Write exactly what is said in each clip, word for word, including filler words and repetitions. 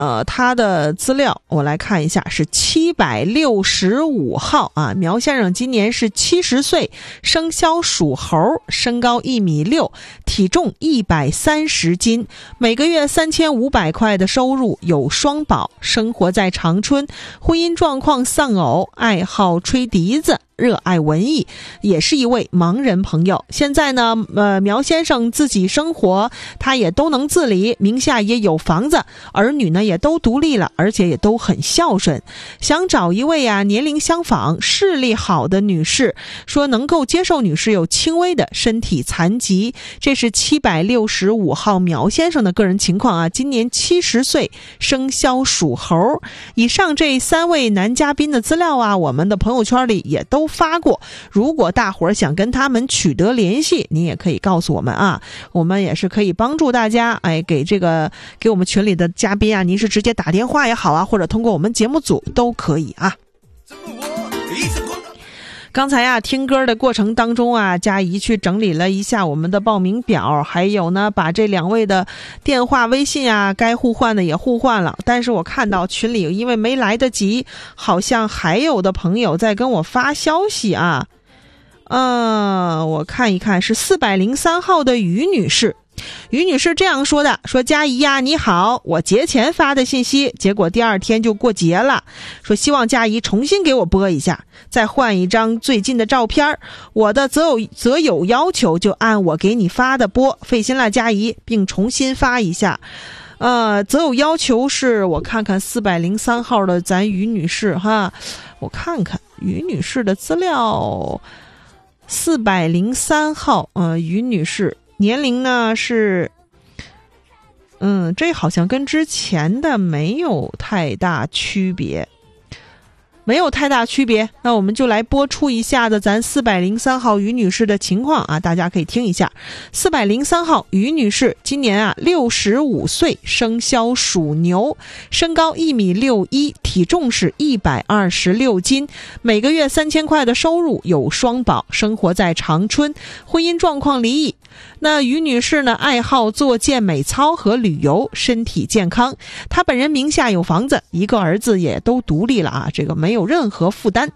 呃，他的资料我来看一下，是七百六十五号啊。苗先生今年是七十岁，生肖属猴，身高一米六，体重一百三十斤，每个月三千五百块的收入，有双保，生活在长春，婚姻状况丧偶，爱好吹笛子，热爱文艺，也是一位盲人朋友。现在呢，呃，苗先生自己生活，他也都能自理，名下也有房子，儿女呢也都独立了，而且也都很孝顺。想找一位啊年龄相仿、视力好的女士，说能够接受女士有轻微的身体残疾。这是七百六十五号苗先生的个人情况啊，今年七十岁，生肖属猴。以上这三位男嘉宾的资料啊，我们的朋友圈里也都发过，如果大伙儿想跟他们取得联系，你也可以告诉我们啊，我们也是可以帮助大家，哎，给这个给我们群里的嘉宾啊，您是直接打电话也好啊，或者通过我们节目组都可以啊。刚才啊听歌的过程当中啊，佳怡去整理了一下我们的报名表，还有呢把这两位的电话微信啊该互换的也互换了，但是我看到群里因为没来得及，好像还有的朋友在跟我发消息啊。嗯，我看一看，是四百零三号的于女士。于女士这样说的，说佳怡呀你好，我节前发的信息，结果第二天就过节了，说希望佳怡重新给我拨一下，再换一张最近的照片，我的择有择有要求就按我给你发的拨，费心了佳怡，并重新发一下。呃，择有要求是我看看四百零三号的咱于女士哈，我看看于女士的资料，四百零三号，呃，于女士。年龄呢是，嗯，这好像跟之前的没有太大区别，没有太大区别。那我们就来播出一下的咱四百零三号于女士的情况啊，大家可以听一下。四百零三号于女士今年啊六十五岁，生肖属牛，身高一米六一，体重是一百二十六斤，每个月三千块的收入，有双保，生活在长春，婚姻状况离异。那于女士呢，爱好做健美操和旅游，身体健康。她本人名下有房子，一个儿子也都独立了啊，这个没有任何负担。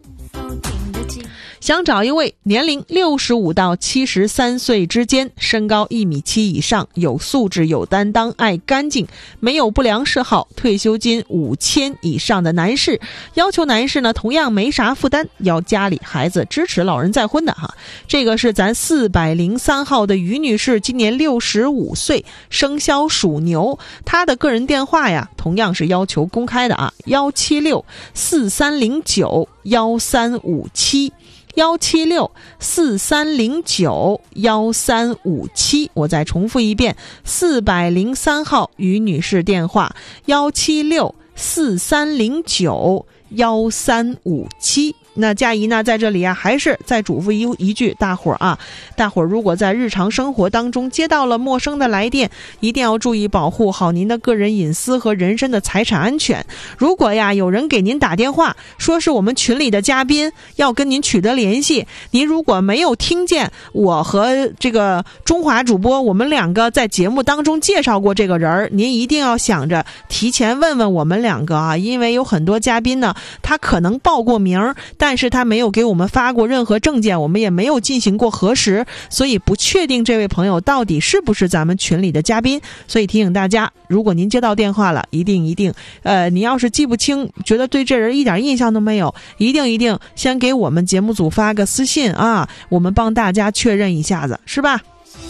想找一位年龄六十五到七十三岁之间，身高一米七以上，有素质有担当，爱干净，没有不良嗜好，退休金五千以上的男士。要求男士呢同样没啥负担，要家里孩子支持老人再婚的哈。这个是咱四百零三号的于女士，今年六十五岁，生肖属牛。她的个人电话呀同样是要求公开的啊，一七六四三零九一三五七。幺七六四三零九幺三五七，我再重复一遍，四百零三号于女士电话幺七六四三零九幺三五七。那佳怡呢在这里啊还是再嘱咐一一句，大伙儿啊大伙儿如果在日常生活当中接到了陌生的来电，一定要注意保护好您的个人隐私和人身的财产安全。如果呀有人给您打电话说是我们群里的嘉宾要跟您取得联系，您如果没有听见我和这个中华主播我们两个在节目当中介绍过这个人，您一定要想着提前问问我们两个啊，因为有很多嘉宾呢他可能报过名，但是他没有给我们发过任何证件，我们也没有进行过核实，所以不确定这位朋友到底是不是咱们群里的嘉宾。所以提醒大家，如果您接到电话了，一定一定呃，你要是记不清，觉得对这人一点印象都没有，一定一定先给我们节目组发个私信啊，我们帮大家确认一下子，是吧？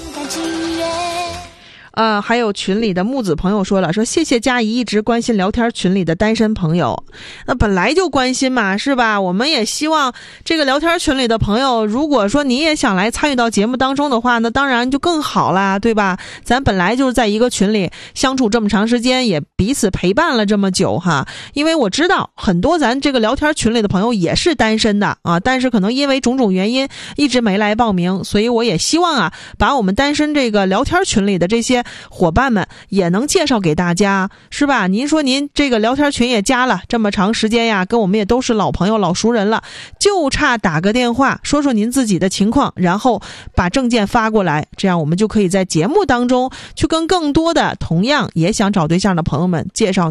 呃，还有群里的木子朋友说了，说谢谢佳怡一直关心聊天群里的单身朋友。那本来就关心嘛，是吧？我们也希望这个聊天群里的朋友，如果说你也想来参与到节目当中的话，那当然就更好啦，对吧？咱本来就是在一个群里相处这么长时间，也彼此陪伴了这么久哈。因为我知道很多咱这个聊天群里的朋友也是单身的啊，但是可能因为种种原因一直没来报名，所以我也希望啊，把我们单身这个聊天群里的这些伙伴们也能介绍给大家，是吧？您说您这个聊天群也加了这么长时间呀，跟我们也都是老朋友老熟人了，就差打个电话说说您自己的情况，然后把证件发过来，这样我们就可以在节目当中去跟更多的同样也想找对象的朋友们介绍